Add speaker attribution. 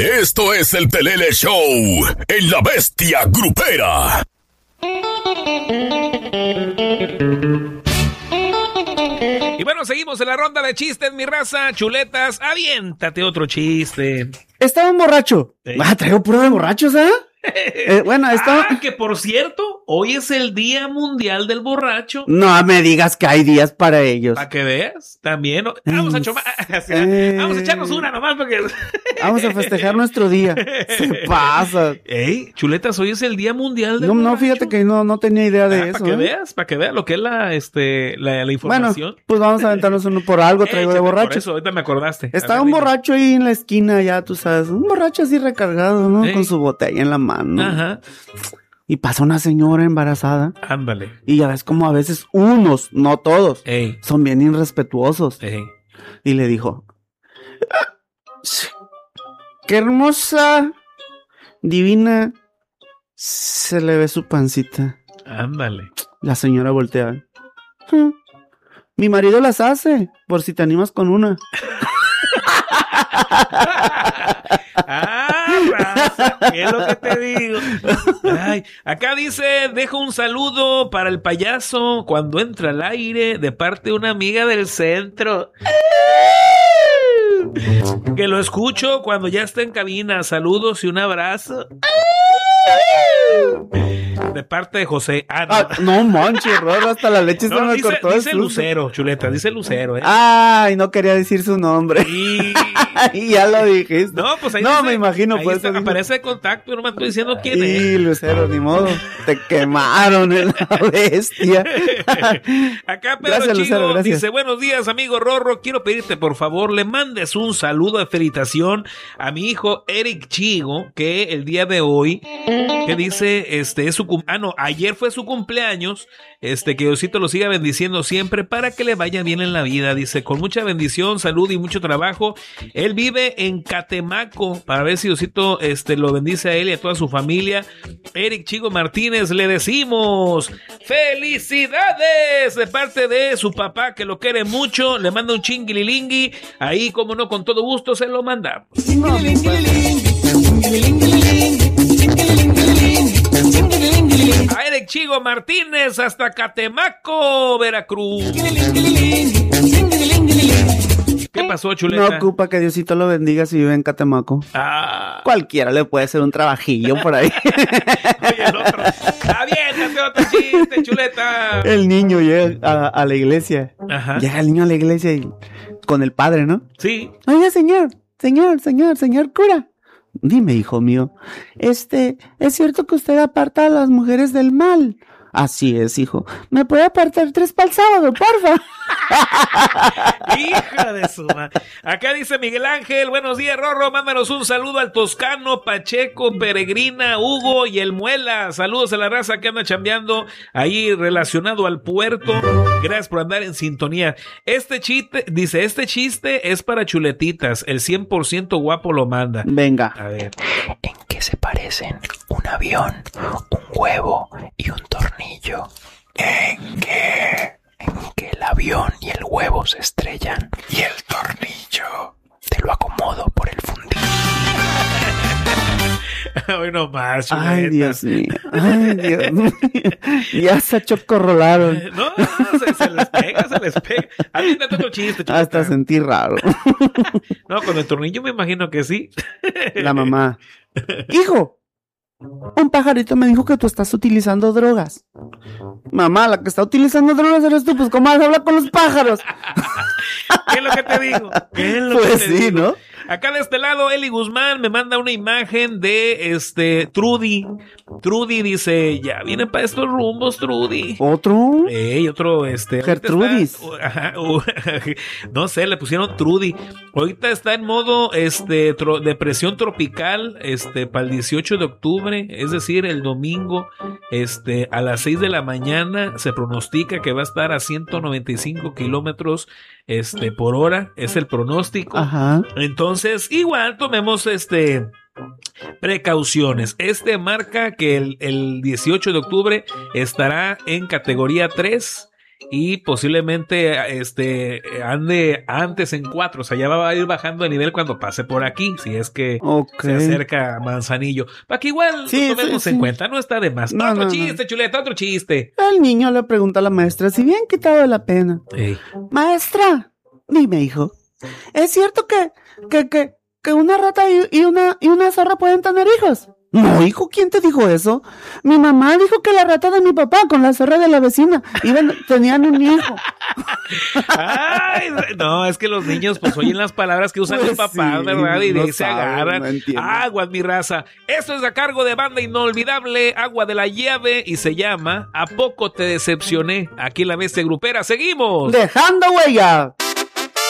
Speaker 1: Esto es el Pelele Show en La Bestia Grupera.
Speaker 2: Y bueno, seguimos en la ronda de chistes, mi raza. Chuletas, aviéntate otro chiste.
Speaker 3: Estaba un borracho. Traigo puro de borrachos, ¿eh? Bueno, estaba...
Speaker 2: que por cierto, hoy es el Día Mundial del Borracho.
Speaker 3: No me digas que hay días para ellos.
Speaker 2: Para que veas, también. Vamos a vamos a echarnos una nomás porque...
Speaker 3: Vamos a festejar nuestro día. Se pasa.
Speaker 2: Ey, Chuletas, hoy es el Día Mundial del Borracho.
Speaker 3: No, fíjate que no tenía idea de eso.
Speaker 2: Para que veas lo que es la información.
Speaker 3: Bueno, pues vamos a aventarnos uno por algo, traigo de borracho.
Speaker 2: Por eso, ahorita me acordaste.
Speaker 3: Estaba un borracho ahí en la esquina, ya tú sabes. Un borracho así recargado, ¿no? Con su botella en la mano.
Speaker 2: Ajá.
Speaker 3: Y pasa una señora embarazada.
Speaker 2: Ándale.
Speaker 3: Y ya ves como a veces unos, no todos, son bien irrespetuosos. Y le dijo: qué hermosa, divina, se le ve su pancita.
Speaker 2: Ándale.
Speaker 3: La señora voltea. Mi marido las hace, por si te animas con una.
Speaker 2: Raza, ¿qué es lo que te digo? Ay, acá dice: dejo un saludo para el payaso cuando entra al aire de parte de una amiga del centro. Que lo escucho cuando ya está en cabina. Saludos y un abrazo. De parte de José.
Speaker 3: No manches, Rorro, hasta la leche se me cortó.
Speaker 2: Dice Lucero, Chuleta, dice Lucero.
Speaker 3: Ay, no quería decir su nombre. Y ya lo dijiste.
Speaker 2: No, pues ahí
Speaker 3: no,
Speaker 2: dice,
Speaker 3: me imagino.
Speaker 2: ahí
Speaker 3: Pues
Speaker 2: aparece el contacto, no me estoy diciendo quién es.
Speaker 3: Sí, Lucero, ni modo. Te quemaron en la bestia.
Speaker 2: Acá Pedro Chigo dice: buenos días, amigo Rorro. Quiero pedirte, por favor, le mandes un saludo de felicitación a mi hijo Eric Chigo, que el día de hoy, que dice, es su ayer fue su cumpleaños, que Diosito lo siga bendiciendo siempre para que le vaya bien en la vida. Dice: con mucha bendición, salud y mucho trabajo. Él vive en Catemaco, para ver si Diosito lo bendice a él y a toda su familia. Eric Chigo Martínez, le decimos felicidades de parte de su papá, que lo quiere mucho. Le manda un chinguililingui. Ahí, como no, con todo gusto se lo manda. A Eric Chigo Martínez hasta Catemaco, Veracruz. ¿Qué pasó, Chuleta?
Speaker 3: No ocupa que Diosito lo bendiga si vive en Catemaco. Cualquiera le puede hacer un trabajillo por ahí.
Speaker 2: Oye, el otro. Aviéntate otro chiste, Chuleta.
Speaker 3: El niño llega a la iglesia.
Speaker 2: Ajá.
Speaker 3: Llega el niño a la iglesia y con el padre, ¿no?
Speaker 2: Sí.
Speaker 3: Oiga, señor cura. Dime, hijo mío, ¿es cierto que usted aparta a las mujeres del mal? Así es, hijo. ¿Me puede apartar 3 para el sábado, porfa?
Speaker 2: Hija de su madre. Acá dice Miguel Ángel: buenos días, Rorro. Mándanos un saludo al Toscano, Pacheco, Peregrina, Hugo y el Muela. Saludos a la raza que anda chambeando ahí relacionado al puerto. Gracias por andar en sintonía. Este chiste es para chuletitas. El 100% guapo lo manda.
Speaker 3: Venga.
Speaker 2: A ver.
Speaker 4: ¿En qué se parecen un avión, un huevo y un tornillo? ¿En qué? En que el avión y el huevo se estrellan y el tornillo te lo acomodo por el fundillo.
Speaker 2: Hoy no más, Chuleta.
Speaker 3: Ay, Dios mío. Ya se achocorrolaron.
Speaker 2: No, se les pega. A mí me otro chiste, Chuleta.
Speaker 3: Hasta sentí raro.
Speaker 2: No, con el tornillo me imagino que sí.
Speaker 3: La mamá: hijo, un pajarito me dijo que tú estás utilizando drogas. Mamá, la que está utilizando drogas eres tú, pues ¿cómo vas a hablar con los pájaros?
Speaker 2: ¿Qué es lo que te digo?
Speaker 3: Pues sí, ¿no?
Speaker 2: Acá de este lado, Eli Guzmán me manda una imagen de Trudy. Trudy dice: ya viene para estos rumbos, Trudy.
Speaker 3: ¿Otro?
Speaker 2: Otro,
Speaker 3: Gertrudis.
Speaker 2: No sé, le pusieron Trudy. Ahorita está en modo, depresión tropical, para el 18 de octubre, es decir, el domingo, a las 6 de la mañana, se pronostica que va a estar a 195 kilómetros, por hora, es el pronóstico.
Speaker 3: Ajá.
Speaker 2: Entonces, igual tomemos, precauciones. Marca que el 18 de octubre estará en categoría 3 y posiblemente ande antes en 4, o sea, ya va a ir bajando de nivel cuando pase por aquí, si es que se acerca a Manzanillo, para que igual lo tomemos en cuenta, no está de más. Otro chiste, Chuleta, otro chiste.
Speaker 3: El niño le pregunta a la maestra si bien quitado de la pena. Maestra, dime, hijo, ¿es cierto que una rata y una zorra pueden tener hijos? No, hijo, ¿quién te dijo eso? Mi mamá dijo que la rata de mi papá con la zorra de la vecina tenían un hijo.
Speaker 2: Ay, no, es que los niños pues oyen las palabras que usan los papás, ¿verdad? Y de ahí se agarran. Aguas, mi raza. Esto es a cargo de Banda Inolvidable, Agua de la Llave, y se llama ¿A poco te decepcioné? Aquí en La Bestia Grupera. ¡Seguimos!
Speaker 3: ¡Dejando huella!